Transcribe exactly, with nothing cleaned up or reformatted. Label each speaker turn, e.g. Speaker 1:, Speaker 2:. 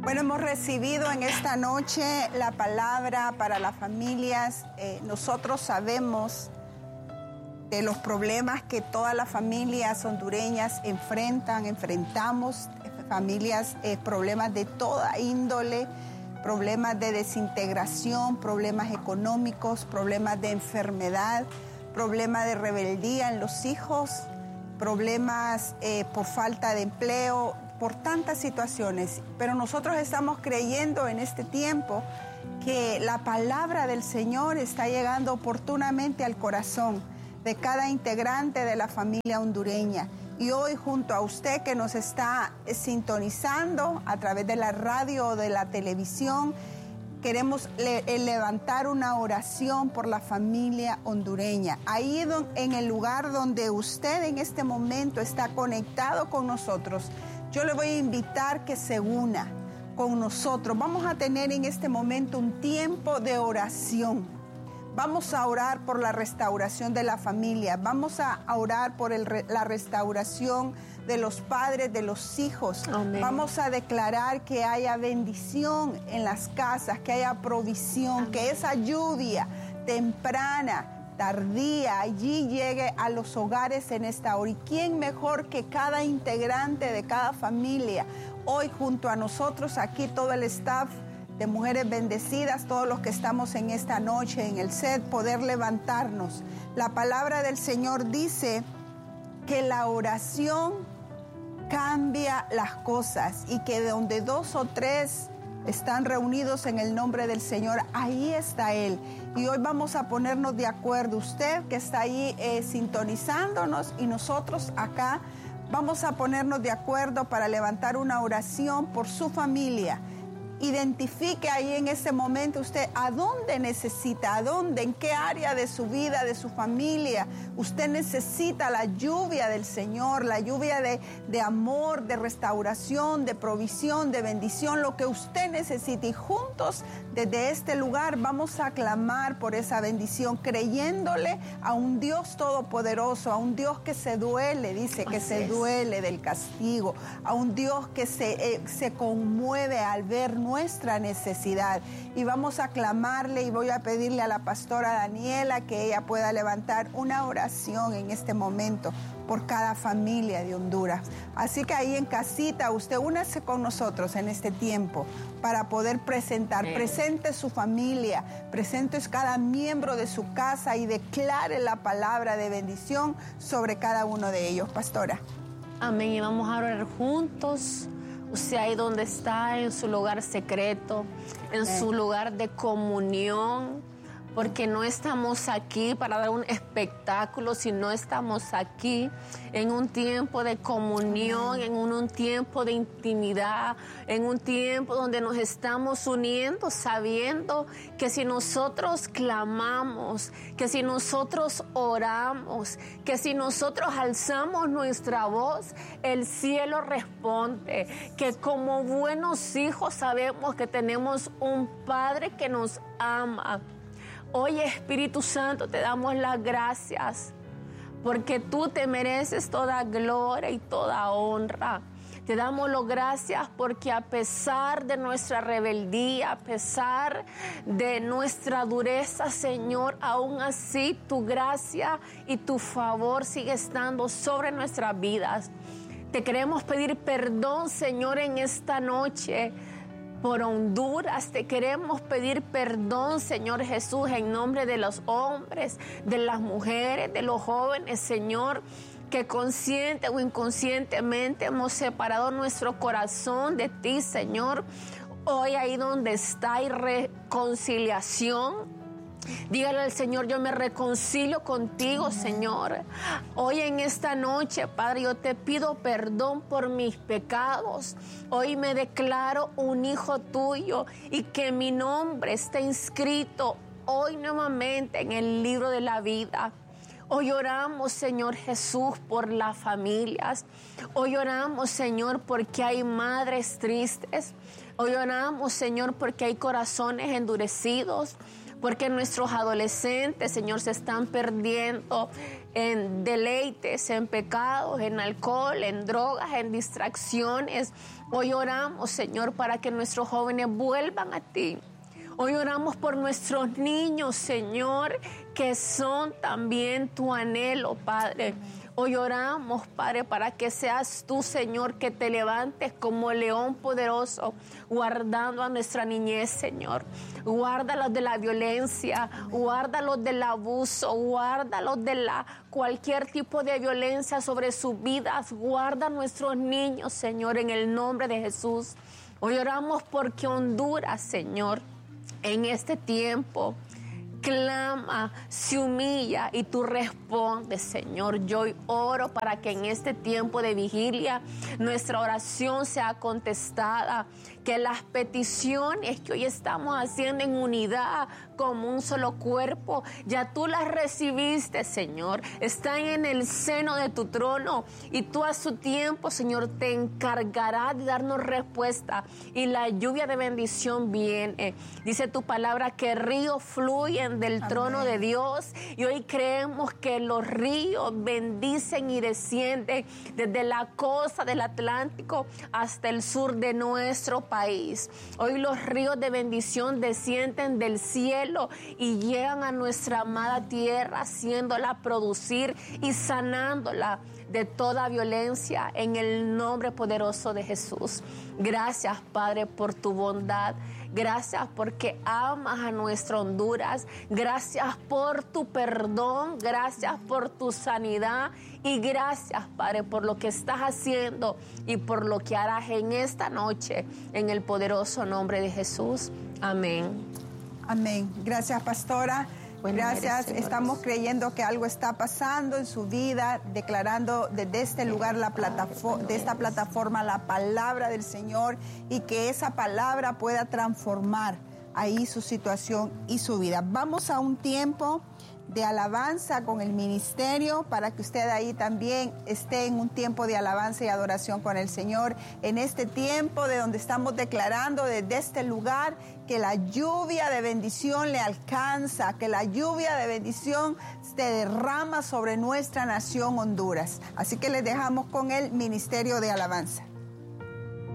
Speaker 1: Bueno, hemos recibido en esta noche la palabra para las familias. Eh, nosotros sabemos de los problemas que todas las familias hondureñas enfrentan, enfrentamos, familias, eh, problemas de toda índole, problemas de desintegración, problemas económicos, problemas de enfermedad, problemas de rebeldía en los hijos, problemas eh, por falta de empleo, por tantas situaciones. Pero nosotros estamos creyendo en este tiempo que la palabra del Señor está llegando oportunamente al corazón de cada integrante de la familia hondureña. Y hoy, junto a usted que nos está sintonizando a través de la radio o de la televisión, queremos le levantar una oración por la familia hondureña. Ahí en el lugar donde usted en este momento está conectado con nosotros, yo le voy a invitar que se una con nosotros. Vamos a tener en este momento un tiempo de oración. Vamos a orar por la restauración de la familia. Vamos a orar por el, la restauración de los padres, de los hijos. Amén. Vamos a declarar que haya bendición en las casas, que haya provisión, amén, que esa lluvia temprana, tardía, allí llegue a los hogares en esta hora. ¿Y quién mejor que cada integrante de cada familia? Hoy junto a nosotros, aquí todo el staff de Mujeres Bendecidas, todos los que estamos en esta noche en el set, poder levantarnos. La palabra del Señor dice que la oración cambia las cosas y que donde dos o tres están reunidos en el nombre del Señor, ahí está Él. Y hoy vamos a ponernos de acuerdo, usted que está ahí eh, sintonizándonos y nosotros acá, vamos a ponernos de acuerdo para levantar una oración por su familia. Identifique ahí en ese momento usted a dónde necesita, a dónde, en qué área de su vida, de su familia, usted necesita la lluvia del Señor, la lluvia de, de amor, de restauración, de provisión, de bendición, lo que usted necesite. Y juntos desde este lugar vamos a clamar por esa bendición, creyéndole a un Dios todopoderoso, a un Dios que se duele, dice que Así se es. duele del castigo, a un Dios que se, eh, se conmueve al ver nuestra necesidad. Y vamos a clamarle y voy a pedirle a la pastora Daniela que ella pueda levantar una oración en este momento por cada familia de Honduras. Así que ahí en casita usted únase con nosotros en este tiempo para poder presentar, Amén. Presente su familia, presente cada miembro de su casa y declare la palabra de bendición sobre cada uno de ellos. Pastora.
Speaker 2: Amén. Y vamos a orar juntos. Usted ahí donde está, en su lugar secreto, en Amén. Su lugar de comunión, porque no estamos aquí para dar un espectáculo, sino estamos aquí en un tiempo de comunión, en un, un tiempo de intimidad, en un tiempo donde nos estamos uniendo, sabiendo que si nosotros clamamos, que si nosotros oramos, que si nosotros alzamos nuestra voz, el cielo responde, que como buenos hijos sabemos que tenemos un Padre que nos ama. Hoy, Espíritu Santo, te damos las gracias porque tú te mereces toda gloria y toda honra. Te damos las gracias porque a pesar de nuestra rebeldía, a pesar de nuestra dureza, Señor, aún así tu gracia y tu favor sigue estando sobre nuestras vidas. Te queremos pedir perdón, Señor, en esta noche. Por Honduras, te queremos pedir perdón, Señor Jesús, en nombre de los hombres, de las mujeres, de los jóvenes, Señor, que consciente o inconscientemente hemos separado nuestro corazón de ti, Señor. Hoy ahí donde está hay reconciliación. Dígale al Señor, yo me reconcilio contigo, Señor. Hoy en esta noche, Padre, yo te pido perdón por mis pecados. Hoy me declaro un hijo tuyo y que mi nombre esté inscrito hoy nuevamente en el libro de la vida. Hoy oramos, Señor Jesús, por las familias. Hoy oramos, Señor, porque hay madres tristes. Hoy oramos, Señor, porque hay corazones endurecidos. porque nuestros adolescentes, Señor, se están perdiendo en deleites, en pecados, en alcohol, en drogas, en distracciones. Hoy oramos, Señor, para que nuestros jóvenes vuelvan a ti. Hoy oramos por nuestros niños, Señor, que son también tu anhelo, Padre. Hoy oramos, Padre, para que seas tú, Señor, que te levantes como león poderoso, guardando a nuestra niñez, Señor. Guárdalos de la violencia, guárdalos del abuso, guárdalos de la cualquier tipo de violencia sobre sus vidas. Guarda a nuestros niños, Señor, en el nombre de Jesús. Hoy oramos porque Honduras, Señor, en este tiempo clama, se humilla y tú respondes, Señor. Yo oro para que en este tiempo de vigilia nuestra oración sea contestada, que las peticiones que hoy estamos haciendo en unidad como un solo cuerpo, ya tú las recibiste, Señor. Están en el seno de tu trono y tú a su tiempo, Señor, te encargarás de darnos respuesta y la lluvia de bendición viene. Dice tu palabra que ríos fluyen del Amén. Trono de Dios, y hoy creemos que los ríos bendicen y descienden desde la costa del Atlántico hasta el sur de nuestro país. Hoy los ríos de bendición descienden del cielo y llegan a nuestra amada tierra, haciéndola producir y sanándola de toda violencia en el nombre poderoso de Jesús. Gracias, Padre, por tu bondad. Gracias porque amas a nuestra Honduras. Gracias por tu perdón. Gracias por tu sanidad. Y gracias, Padre, por lo que estás haciendo y por lo que harás en esta noche, en el poderoso nombre de Jesús. Amén.
Speaker 1: Amén. Gracias, pastora.
Speaker 2: Bueno,
Speaker 1: Gracias.
Speaker 2: eres,
Speaker 1: Estamos creyendo que algo está pasando en su vida, declarando desde este lugar, la plataforma, de esta plataforma, la palabra del Señor, y que esa palabra pueda transformar ahí su situación y su vida. Vamos a un tiempo de alabanza con el ministerio para que usted ahí también esté en un tiempo de alabanza y adoración con el Señor, en este tiempo de donde estamos declarando desde este lugar que la lluvia de bendición le alcanza, que la lluvia de bendición se derrama sobre nuestra nación Honduras. Así que les dejamos con el ministerio de alabanza.